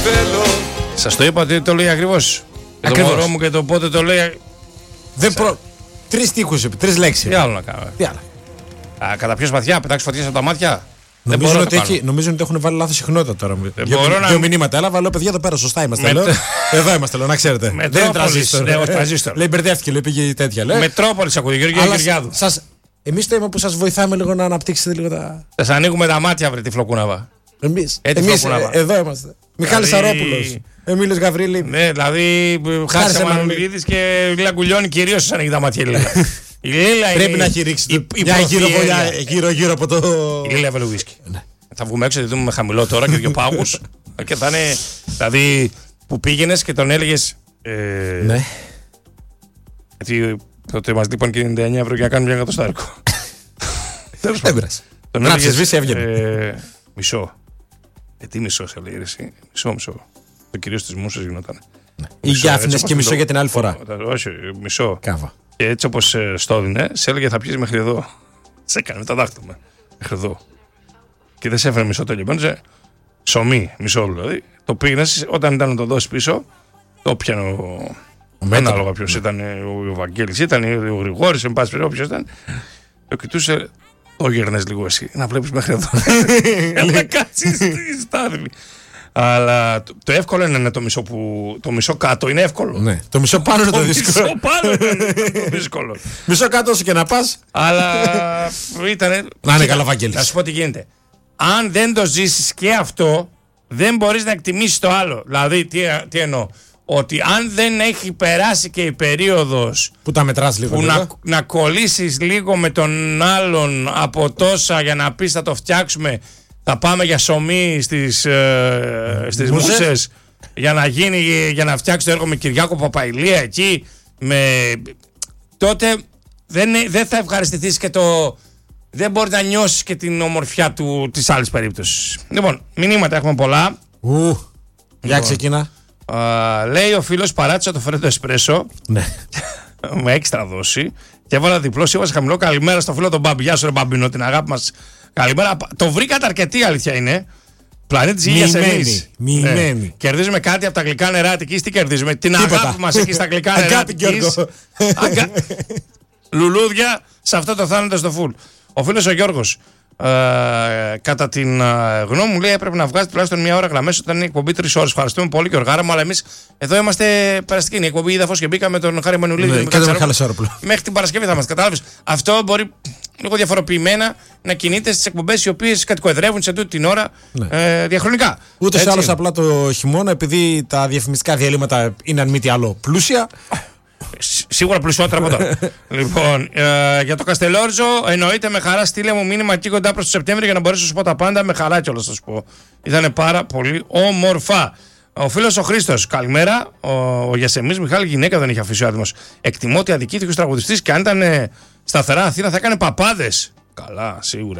Σας το είπα ότι το λέει ακριβώς. Και το μωρό μου και το πότε το λέει. Τρεις τείχους, τρεις λέξεις. Τι άλλο να κάνω. Κατά πιο σπαθιά, πετάξει φωτιές από τα μάτια. Νομίζω ότι έχουν βάλει λάθος συχνότητα τώρα. Δύο μηνύματα. Έλα, βάλω παιδιά εδώ πέρα, σωστά είμαστε. Εδώ είμαστε, λέω, να ξέρετε. Δεν είναι τραζίστορ. Λέει, μπερδεύτηκε, λέει, πήγε τέτοια. Μετρόπολης ακούει, Γεωργίου Γεωργιάδου. Εμείς το είμαι που σας βοηθάμε λίγο να αναπτύξετε λίγο τα. Σας ανοίγουμε τα μάτια, βρε τυφλοκούναβα. Εμείς εδώ είμαστε. Μιχάλης Σαρόπουλος, Εμίλιος Γαβρίλη. Ναι, δηλαδή Χάρης Εμμανουηλίδης και Λίλα Γκουλιώνη κυρίως σας ανοίγει τα μάτια. Η Λίλα πρέπει να έχει ρίξει μια γύρω-γύρω από το. Η Λίλα έβαλε ουίσκι. Θα βγούμε έξω, θα δούμε με χαμηλό τώρα και δύο πάγους. Και θα είναι. Δηλαδή που πήγαινες και τον έλεγες. Ναι. Γιατί τότε μας λείπαν και 99 ευρώ για να κάνουμε μια εκατοστάρικο. Δεν πειράζει. Να ψεσβήσει, έβγαινε. Μισό. Τι μισό σε λέει εσύ. Μισό. Το κυρίως της Μούσας γινόταν. Ή για άφηνες και μισό για την άλλη φορά. Όχι, μισό. Κάβα. Και έτσι όπως στο έδινε, σε έλεγε θα πιείς μέχρι εδώ. Σε έκανε με τα δάχτυλα. Μέχρι εδώ. Και δεν σε έφερε μισό τέλειο. Μπαίνοντα ψωμί, μισό δηλαδή. Το πήγαινες, όταν ήταν να το δώσει πίσω, το πιανε ανάλογα ποιος ήταν. Ο Βαγγέλης ήταν, ο Γρηγόρης, εν πάση περιπτώσει όποιος ήταν. Το κοιτούσε, το γέρνες λίγο εσύ. Να βλέπεις μέχρι εδώ. Να κάτσεις στη στάθμη. Αλλά το εύκολο είναι το μισό που. Το μισό κάτω είναι εύκολο. Ναι. Το μισό πάνω είναι το δύσκολο. Το πάνω είναι το δύσκολο. Μισό κάτω όσο και να πας. Αλλά ήταν. Να είναι καλά, Βαγγέλης. Να σου πω τι γίνεται. Αν δεν το ζήσεις και αυτό, δεν μπορείς να εκτιμήσεις το άλλο. Δηλαδή, τι εννοώ. Ότι αν δεν έχει περάσει και η περίοδος που τα μετράς λίγο, που να κολλήσεις λίγο με τον άλλον από τόσα για να πεις θα το φτιάξουμε. Θα πάμε για σωμί στις Μούσες για να φτιάξει το έργο με Κυριάκο Παπαϊλία εκεί. Τότε δεν θα ευχαριστηθείς και δεν μπορεί να νιώσεις και την ομορφιά της άλλης περίπτωσης. Λοιπόν, μηνύματα έχουμε πολλά. Για ξεκινά. Λέει ο φίλος παράτησα το φρέντο εσπρέσο. Ναι. Με έξτρα δόση. Και έβαλα διπλό, σίγουρα χαμηλό. Καλημέρα στο φίλο τον Μπάμπη. Γεια σου, ρε Μπαμπίνο, την αγάπη μας. Καλημέρα. Το βρήκατε αρκετή, αλήθεια είναι. Πλανήτης Ήλιας εμείς. Μοιημένη. Κερδίζουμε κάτι από τα γλυκά νερά Αττικής. Τι κερδίζουμε? Την αγάπη μας εκεί στα γλυκά νερά Αττικής. Λουλούδια σε αυτό το θάνατο στο φουλ. Ο φίλος ο Γιώργος, κατά την γνώμη μου, λέει έπρεπε να βγάζει τουλάχιστον μια ώρα γραμμές όταν είναι η εκπομπή 3 ώρες. Ευχαριστούμε πολύ και οργάρα μου, αλλά εμείς εδώ είμαστε περαστικοί. Η εκπομπή είδα φως και μπήκα με τον Χάρη Εμμανουηλίδη. Και τον Μιχάλη Σαρόπουλο. Μέχρι την Παρασκευή θα μας καταλάβεις. Αυτό μπορεί λίγο διαφοροποιημένα να κινείται στις εκπομπές οι οποίες κατοικοεδρεύουν σε τούτη την ώρα διαχρονικά. Ούτως ή άλλως απλά το χειμώνα, επειδή τα διαφημιστικά διαλύματα είναι αν μη τι άλλο πλούσια. Σίγουρα πλουσιότερα από τώρα. Λοιπόν, για το Καστελόριζο, εννοείται με χαρά στείλε μου μήνυμα εκεί κοντά προς το Σεπτέμβριο για να μπορέσω να σου πω τα πάντα. Με χαρά κιόλας θα σου πω. Ήταν πάρα πολύ όμορφα. Ο φίλος ο Χρήστος, καλημέρα. Ο Γιασεμής Μιχάλη γυναίκα δεν είχε αφήσει ο άτιμος. Εκτιμώ ότι αδικήθηκε ο τραγουδιστής και αν ήταν σταθερά Αθήνα θα έκανε παπάδες. Καλά, σίγουρα.